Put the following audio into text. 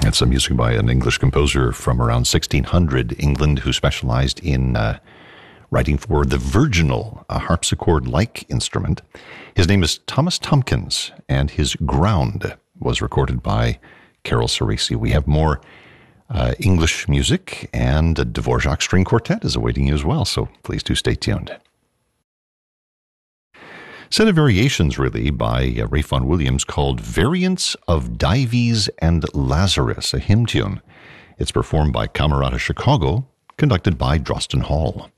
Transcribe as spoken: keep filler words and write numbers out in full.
It's some music by an English composer from around sixteen hundred England who specialized in uh, writing for the virginal, a harpsichord-like instrument. His name is Thomas Tomkins, and his Ground was recorded by Carol Ceresi. We have more uh, English music, and a Dvorak String Quartet is awaiting you as well, so please do stay tuned. Set of variations, really, by uh, Ralph Vaughan Williams called Variants of Dives and Lazarus, a hymn tune. It's performed by Camerata Chicago, conducted by Drosten Hall.